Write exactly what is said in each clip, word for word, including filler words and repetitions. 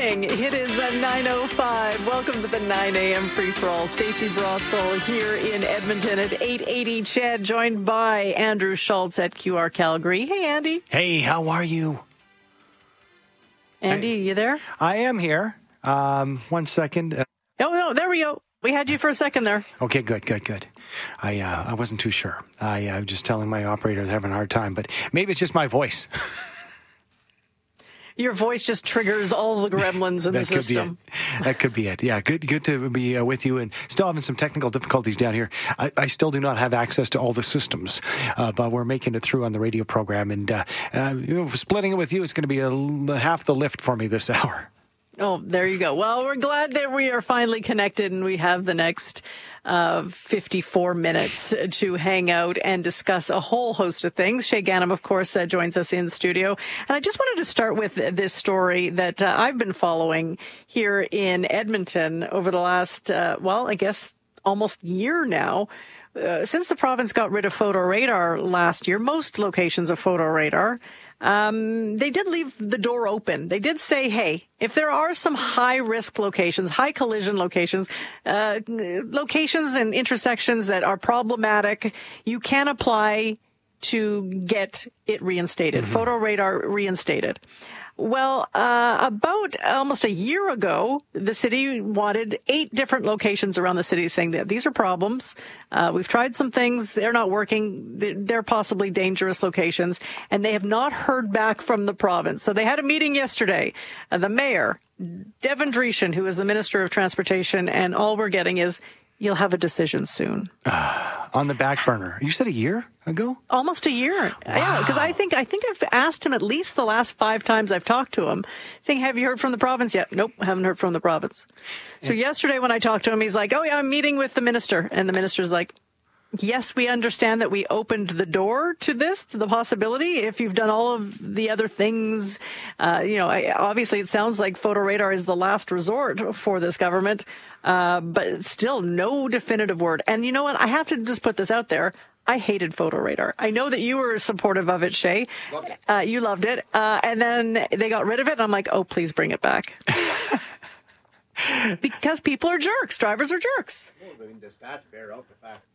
morning. It is uh, nine oh five. Welcome to the nine a.m. free-for-all. Stacey Brotzel here in Edmonton at eight eighty C H E D, joined by Andrew Schultz at Q R Calgary. Hey, Andy. Hey, how are you? Andy, hey. you there? I am here. Um, one second. Uh, oh, no, there we go. We had you for a second there. Okay, good, good, good. I uh, I wasn't too sure. I uh, was just telling my operator they're having a hard time, but maybe it's just my voice. Your voice just triggers all the gremlins in the system. That could be it. Yeah, good good to be uh, with you, and still having some technical difficulties down here. I, I still do not have access to all the systems, uh, but we're making it through on the radio program, and uh, uh, you know, splitting it with you is going to be a, half the lift for me this hour. Oh, there you go. Well, we're glad that we are finally connected and we have the next uh, fifty-four minutes to hang out and discuss a whole host of things. Shay Ganem, of course, uh, joins us in studio. And I just wanted to start with this story that uh, I've been following here in Edmonton over the last, uh, well, I guess almost year now. Uh, since the province got rid of photo radar last year, most locations of photo radar, Um, they did leave the door open. They did say, hey, if there are some high-risk locations, high collision locations, uh, locations and intersections that are problematic, you can apply to get it reinstated, mm-hmm. photo radar reinstated. Well, uh, about almost a year ago, the city wanted eight different locations around the city saying that these are problems. Uh, we've tried some things. They're not working. They're possibly dangerous locations, and they have not heard back from the province. So they had a meeting yesterday. Uh, the mayor, Devin Dreeshen, who is the Minister of Transportation, and all we're getting is, you'll have a decision soon. Uh, on the back burner. You said a year ago? Almost a year. Wow. Yeah, because I think I think I've asked him at least the last five times I've talked to him, saying, have you heard from the province yet? Nope, haven't heard from the province. So yeah. Yesterday when I talked to him, he's like, oh, yeah, I'm meeting with the minister. And the minister's like, yes, we understand that we opened the door to this, to the possibility. If you've done all of the other things, uh, you know, I, obviously it sounds like photo radar is the last resort for this government, uh, but still no definitive word. And you know what? I have to just put this out there. I hated photo radar. I know that you were supportive of it, Shay. Loved it. Uh, you loved it. Uh, and then they got rid of it. And I'm like, oh, please bring it back. Because people are jerks. Drivers are jerks. Well, I mean, the stats bear out the fact.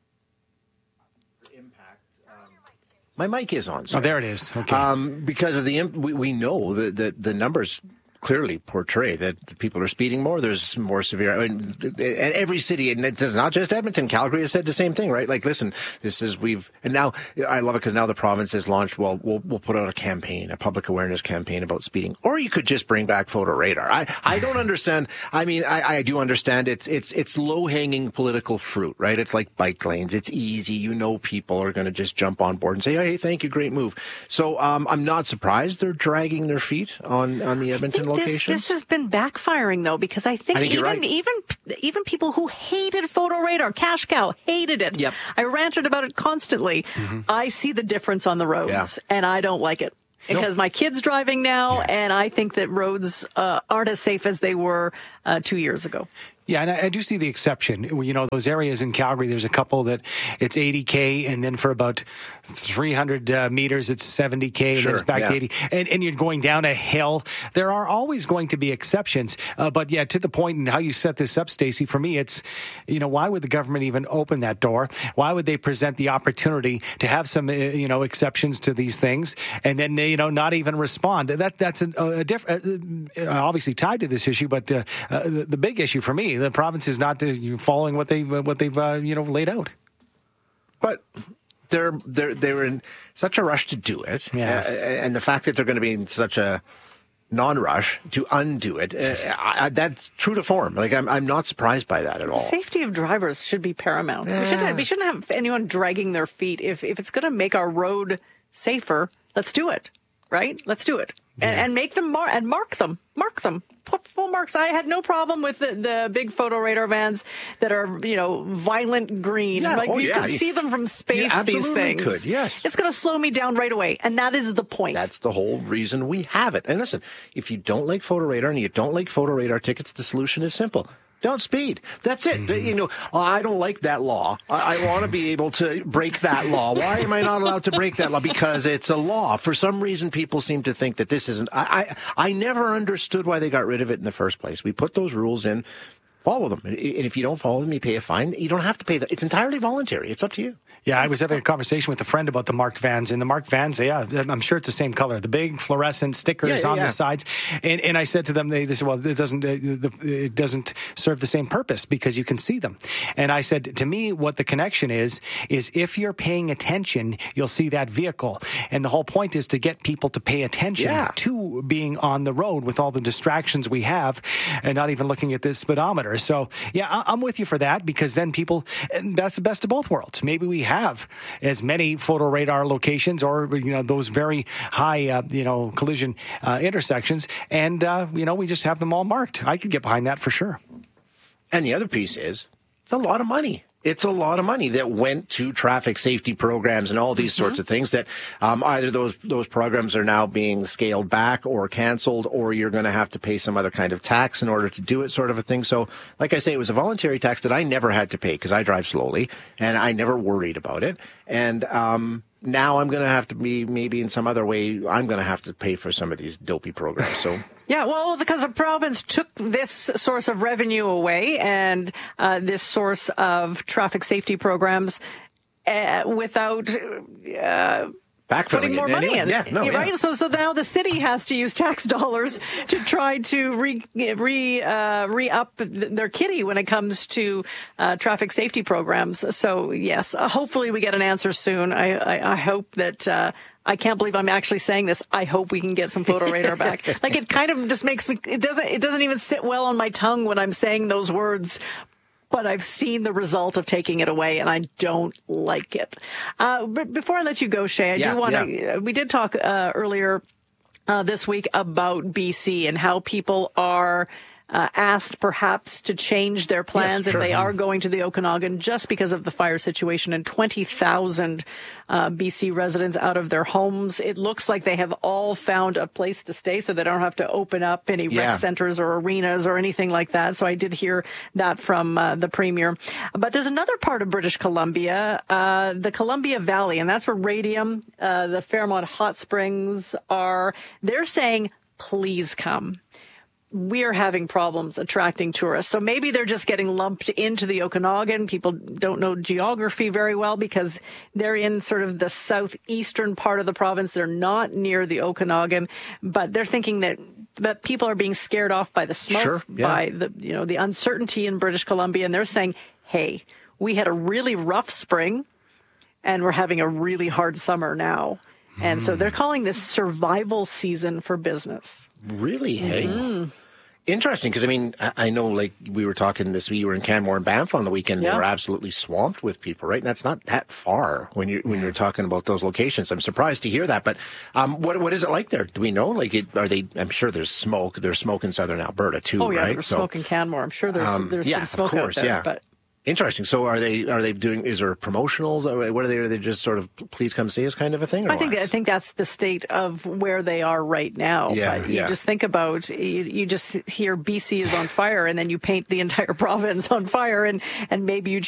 Impact. Um, my mic is on. Sorry. Oh, there it is. Okay. Um, because of the imp- we, we know that the, the numbers clearly portray that people are speeding more. There's more severe. I mean, and every city, and it's not just Edmonton. Calgary has said the same thing, right? Like, listen, this is we've and now I love it because now the province has launched. Well, we'll we'll put out a campaign, a public awareness campaign about speeding, or you could just bring back photo radar. I I don't understand. I mean, I I do understand it's it's it's low hanging political fruit, right? It's like bike lanes. It's easy. You know, people are going to just jump on board and say, hey, thank you, great move. So um, I'm not surprised they're dragging their feet on on the Edmonton. This, this has been backfiring, though, because I think, I think even right. even even people who hated photo radar, cash cow, hated it. Yep. I ranted about it constantly. Mm-hmm. I see the difference on the roads, yeah. and I don't like it. Because nope. my kid's driving now, yeah. and I think that roads uh, aren't as safe as they were uh, two years ago. Yeah, and I, I do see the exception. You know, those areas in Calgary, there's a couple that it's eighty K, and then for about three hundred uh, meters, it's seventy K, and sure, then it's back yeah. to eighty. And, and you're going down a hill. There are always going to be exceptions. Uh, but yeah, to the point in how you set this up, Stacey, for me, it's, you know, why would the government even open that door? Why would they present the opportunity to have some, uh, you know, exceptions to these things and then, you know, not even respond? That That's a, a different, uh, obviously tied to this issue, but uh, uh, the, the big issue for me, the province is not uh, following what they what they've uh, you know laid out. But they're they're they're in such a rush to do it, yeah. uh, and the fact that they're going to be in such a non-rush to undo it, uh, I, I, that's true to form. Like I'm I'm not surprised by that at all. Safety of drivers should be paramount. Yeah. We shouldn't we shouldn't have anyone dragging their feet. If if it's going to make our road safer, let's do it. Right? Let's do it. Yeah. And, and make them mar- and mark them. Mark them. Put full marks. I had no problem with the, the big photo radar vans that are, you know, violent green. Yeah. Like oh, you yeah. can see them from space, you these things. Could. Yes. It's going to slow me down right away. And that is the point. That's the whole reason we have it. And listen, if you don't like photo radar and you don't like photo radar tickets, the solution is simple. Don't speed. That's it. Mm-hmm. You know, oh, I don't like that law. I, I want to be able to break that law. Why am I not allowed to break that law? Because it's a law. For some reason, people seem to think that this isn't. I, I, I never understood why they got rid of it in the first place. We put those rules in. Follow them. And if you don't follow them, you pay a fine. You don't have to pay them. It's entirely voluntary. It's up to you. Yeah, I was having a conversation with a friend about the marked vans, and the marked vans, yeah, I'm sure it's the same color. The big fluorescent stickers yeah, yeah, on yeah. the sides. And and I said to them, they, they said, well, it doesn't uh, the, it doesn't serve the same purpose because you can see them. And I said, to me, what the connection is, is if you're paying attention, you'll see that vehicle. And the whole point is to get people to pay attention yeah. to being on the road with all the distractions we have and not even looking at the speedometer. So, yeah, I'm with you for that because then people, and that's the best of both worlds. Maybe we have as many photo radar locations or, you know, those very high, uh, you know, collision uh, intersections. And, uh, you know, we just have them all marked. I could get behind that for sure. And the other piece is it's a lot of money. It's a lot of money that went to traffic safety programs and all these mm-hmm. sorts of things that um, either those those programs are now being scaled back or canceled, or you're going to have to pay some other kind of tax in order to do it, sort of a thing. So, like I say, it was a voluntary tax that I never had to pay because I drive slowly and I never worried about it. And um, now I'm going to have to be maybe in some other way, I'm going to have to pay for some of these dopey programs. So. Yeah, well, because the province took this source of revenue away and uh, this source of traffic safety programs uh, without uh, putting more money anyway. in. Yeah, no, right? Yeah. So, so now the city has to use tax dollars to try to re re uh, re up their kitty when it comes to uh, traffic safety programs. So yes, uh, hopefully we get an answer soon. I I, I hope that. Uh, I can't believe I'm actually saying this. I hope we can get some photo radar back. Like it kind of just makes me, it doesn't, it doesn't even sit well on my tongue when I'm saying those words, but I've seen the result of taking it away and I don't like it. Uh, but before I let you go, Shay, I yeah, do want to, yeah. we did talk uh, earlier uh, this week about B C and how people are Uh, asked perhaps to change their plans yes, sure. if they are going to the Okanagan just because of the fire situation and twenty thousand uh, B C residents out of their homes. It looks like they have all found a place to stay so they don't have to open up any yeah. rec centers or arenas or anything like that. So I did hear that from uh, the Premier. But there's another part of British Columbia, uh, the Columbia Valley, and that's where Radium, uh, the Fairmont Hot Springs are. They're saying, please come. We're having problems attracting tourists. So maybe they're just getting lumped into the Okanagan. People don't know geography very well because they're in sort of the southeastern part of the province. They're not near the Okanagan, but they're thinking that that people are being scared off by the smoke, sure, yeah. by the, you know, the uncertainty in British Columbia. And they're saying, hey, we had a really rough spring and we're having a really hard summer now. And mm. so they're calling this survival season for business. Really? Hey. Mm-hmm. Interesting, because I mean, I know, like we were talking this week, we were in Canmore and Banff on the weekend. Yeah. They were absolutely swamped with people, right? And that's not that far when you when you're talking about those locations. I'm surprised to hear that. But um, what what is it like there? Do we know? Like, it, are they? I'm sure there's smoke. There's smoke in southern Alberta too, oh, yeah, right? There's so, smoke in Canmore. I'm sure there's um, there's yeah, some smoke of course, out there. Yeah. But interesting. So are they are they doing? Is there promotionals? What are they? Are they just sort of please come see us kind of a thing? Or I think what? I think that's the state of where they are right now. Yeah, but yeah. You just think about you, you just hear B C is on fire, and then you paint the entire province on fire, and and maybe you